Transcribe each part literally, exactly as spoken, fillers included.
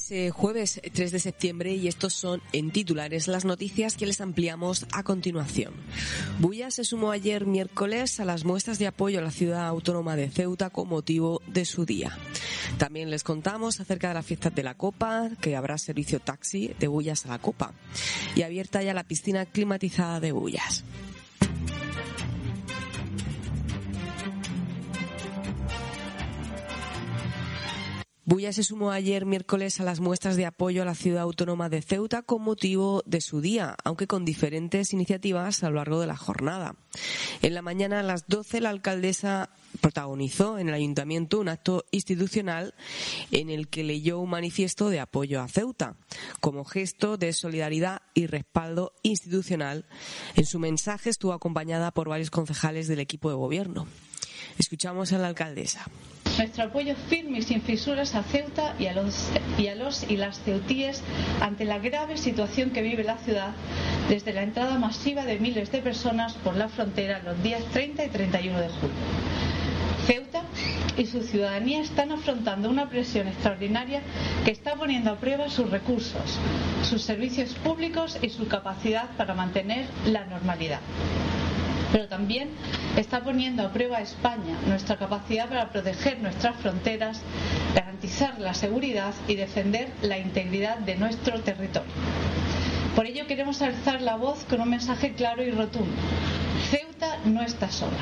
Es eh, jueves tres de septiembre y estos son en titulares las noticias que les ampliamos a continuación. Bulla se sumó ayer miércoles a las muestras de apoyo a la ciudad autónoma de Ceuta con motivo de su día. También les contamos acerca de las fiestas de la Copa, que habrá servicio taxi de Bullas a la Copa y abierta ya la piscina climatizada de Bullas. Bulla se sumó ayer miércoles a las muestras de apoyo a la ciudad autónoma de Ceuta con motivo de su día, aunque con diferentes iniciativas a lo largo de la jornada. En la mañana a las doce la alcaldesa protagonizó en el ayuntamiento un acto institucional en el que leyó un manifiesto de apoyo a Ceuta, como gesto de solidaridad y respaldo institucional. En su mensaje estuvo acompañada por varios concejales del equipo de gobierno. Escuchamos a la alcaldesa. Nuestro apoyo firme y sin fisuras a Ceuta y a los y, a los y las ceutíes ante la grave situación que vive la ciudad desde la entrada masiva de miles de personas por la frontera los días treinta y treinta y uno de julio. Ceuta y su ciudadanía están afrontando una presión extraordinaria que está poniendo a prueba sus recursos, sus servicios públicos y su capacidad para mantener la normalidad. Pero también está poniendo a prueba a España, nuestra capacidad para proteger nuestras fronteras, garantizar la seguridad y defender la integridad de nuestro territorio. Por ello queremos alzar la voz con un mensaje claro y rotundo. Ceuta no está sola.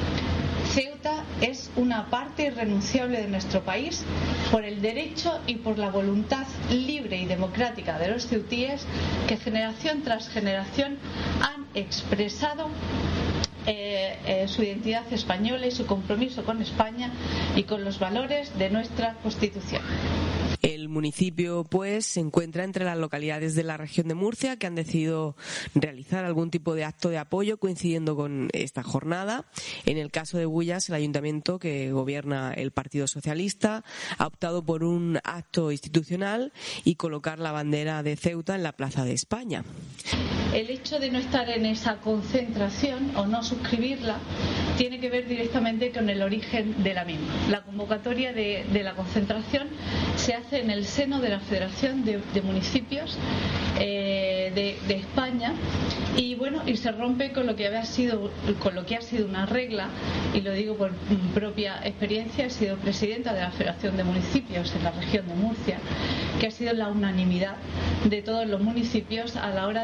Ceuta es una parte irrenunciable de nuestro país por el derecho y por la voluntad libre y democrática de los ceutíes que generación tras generación han expresado eh, eh, su identidad española y su compromiso con España y con los valores de nuestra Constitución. El municipio, pues, se encuentra entre las localidades de la región de Murcia que han decidido realizar algún tipo de acto de apoyo coincidiendo con esta jornada. En el caso de Bullas, el ayuntamiento que gobierna el Partido Socialista ha optado por un acto institucional y colocar la bandera de Ceuta en la Plaza de España. El hecho de no estar en esa concentración o no suscribirla tiene que ver directamente con el origen de la misma. La convocatoria de, de la concentración se hace en el seno de la Federación de, de Municipios eh, de, de España y bueno y se rompe con lo que había sido con lo que ha sido una regla, y lo digo por propia experiencia. He sido presidenta de la Federación de Municipios en la región de Murcia, que ha sido la unanimidad de todos los municipios a la hora